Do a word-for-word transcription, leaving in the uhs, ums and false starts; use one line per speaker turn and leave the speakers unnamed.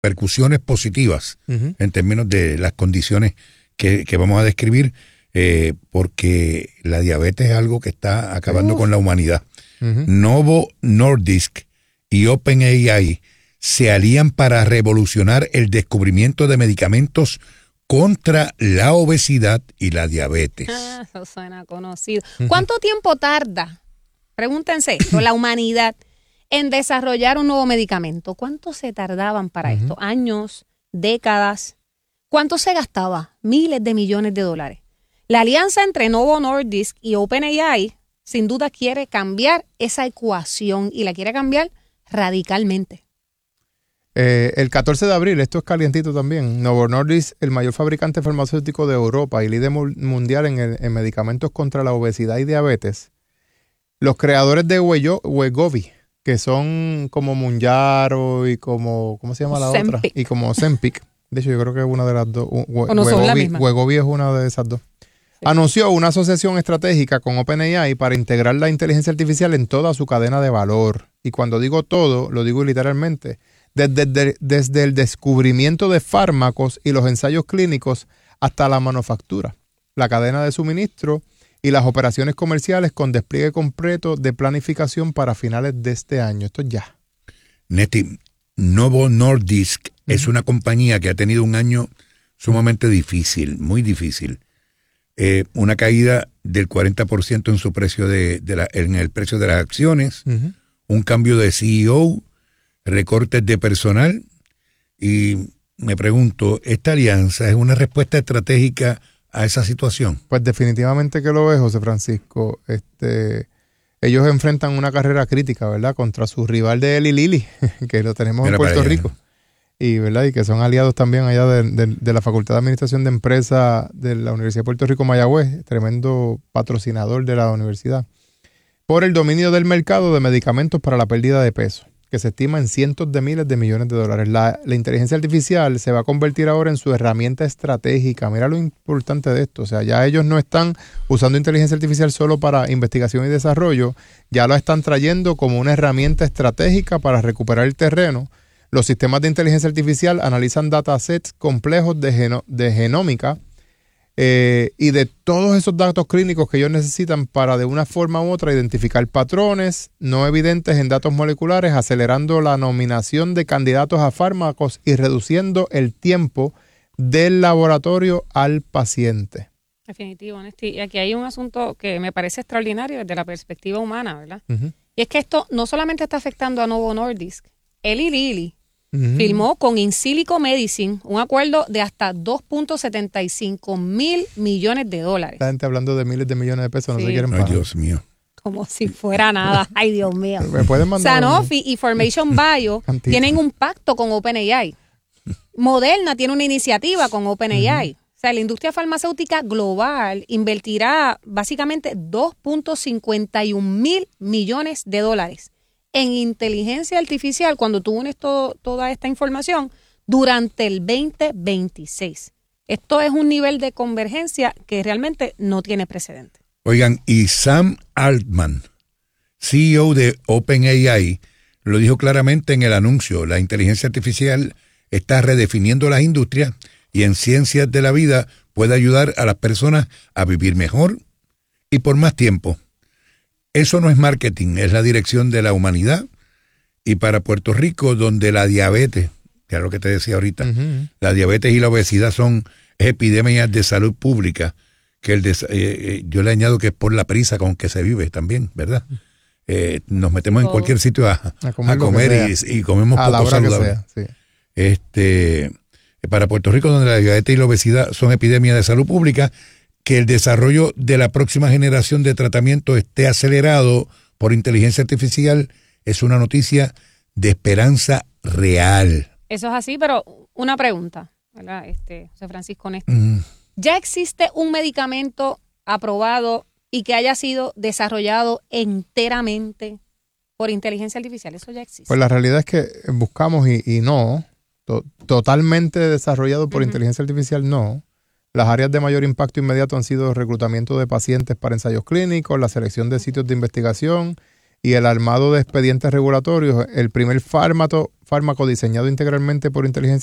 repercusiones positivas uh-huh. en términos de las condiciones que, que vamos a describir, eh, porque la diabetes es algo que está acabando Uf. con la humanidad. Uh-huh. Novo Nordisk y OpenAI se alían para revolucionar el descubrimiento de medicamentos contra la obesidad y la diabetes.
Ah, eso suena conocido. ¿Cuánto tiempo tarda, pregúntense esto, la humanidad en desarrollar un nuevo medicamento? ¿Cuánto se tardaban para uh-huh. esto? ¿Años? ¿Décadas? ¿Cuánto se gastaba? Miles de millones de dólares. La alianza entre Novo Nordisk y OpenAI sin duda quiere cambiar esa ecuación y la quiere cambiar radicalmente.
Eh, el catorce de abril, esto es calientito también, Novo Nordisk, el mayor fabricante farmacéutico de Europa y líder mundial en, el, en medicamentos contra la obesidad y diabetes, los creadores de Wegovy, que son como Mounjaro y como, ¿cómo se llama la Zempic. otra? Y como Ozempic. De hecho, yo creo que es una de las dos. We,
no son la misma.
Wegovy es una de esas dos. Sí. Anunció una asociación estratégica con OpenAI para integrar la inteligencia artificial en toda su cadena de valor. Y cuando digo todo, lo digo literalmente. Desde, desde, desde el descubrimiento de fármacos y los ensayos clínicos hasta la manufactura, la cadena de suministro y las operaciones comerciales con despliegue completo de planificación para finales de este año. Esto ya.
Neti, Novo Nordisk uh-huh. es una compañía que ha tenido un año sumamente difícil, muy difícil. Eh, una caída del cuarenta por ciento en su precio de, de la, en el precio de las acciones, uh-huh. un cambio de C E O, recortes de personal, y me pregunto, ¿esta alianza es una respuesta estratégica a esa situación?
Pues definitivamente que lo es, José Francisco. Este, ellos enfrentan una carrera crítica, ¿verdad?, contra su rival de Eli Lilly, que lo tenemos Mira en Puerto Rico, y verdad y que son aliados también allá de, de, de la Facultad de Administración de Empresas de la Universidad de Puerto Rico, Mayagüez, tremendo patrocinador de la universidad, por el dominio del mercado de medicamentos para la pérdida de peso, que se estima en cientos de miles de millones de dólares. La, la inteligencia artificial se va a convertir ahora en su herramienta estratégica. Mira lo importante de esto. O sea, ya ellos no están usando inteligencia artificial solo para investigación y desarrollo, ya lo están trayendo como una herramienta estratégica para recuperar el terreno. Los sistemas de inteligencia artificial analizan datasets complejos de, geno, de genómica eh, y de todos esos datos clínicos que ellos necesitan para de una forma u otra identificar patrones no evidentes en datos moleculares, acelerando la nominación de candidatos a fármacos y reduciendo el tiempo del laboratorio al paciente.
Definitivo, Néstor. Y aquí hay un asunto que me parece extraordinario desde la perspectiva humana, ¿verdad?
Uh-huh.
Y es que esto no solamente está afectando a Novo Nordisk. Eli Lilly Uh-huh. firmó con Insilico Medicine un acuerdo de hasta dos punto setenta y cinco mil millones de dólares.
La gente hablando de miles de millones de pesos, sí. no se quieren pagar.
Ay, Dios mío.
Como si fuera nada. Ay, Dios mío.
¿Me pueden mandar?
Sanofi y Formation Bio tienen un pacto con OpenAI. Moderna tiene una iniciativa con OpenAI. Uh-huh. O sea, la industria farmacéutica global invertirá básicamente dos punto cincuenta y un mil millones de dólares en inteligencia artificial cuando tú unes todo, toda esta información durante el veinte veintiséis. Esto es un nivel de convergencia que realmente no tiene precedente.
Oigan, y Sam Altman, C E O de OpenAI, lo dijo claramente en el anuncio: la inteligencia artificial está redefiniendo las industrias y en ciencias de la vida puede ayudar a las personas a vivir mejor y por más tiempo. Eso no es marketing, es la dirección de la humanidad. Y para Puerto Rico, donde la diabetes, que es lo que te decía ahorita, uh-huh. la diabetes y la obesidad son epidemias de salud pública, que el des- eh, yo le añado que es por la prisa con que se vive también, ¿verdad? Eh, nos metemos en cualquier sitio a, a comer, a comer y, y comemos
a
poco saludable.
Sí.
Este, para Puerto Rico, donde la diabetes y la obesidad son epidemias de salud pública, que el desarrollo de la próxima generación de tratamiento esté acelerado por inteligencia artificial es una noticia de esperanza real.
Eso es así, pero una pregunta, ¿verdad? Este, José Francisco Néstor.
Mm.
¿Ya existe un medicamento aprobado y que haya sido desarrollado enteramente por inteligencia artificial? Eso ya existe.
Pues la realidad es que buscamos y, y no, to- totalmente desarrollado por uh-huh. inteligencia artificial no. Las áreas de mayor impacto inmediato han sido el reclutamiento de pacientes para ensayos clínicos, la selección de sitios de investigación y el armado de expedientes regulatorios. El primer fármaco, fármaco diseñado integralmente por inteligencia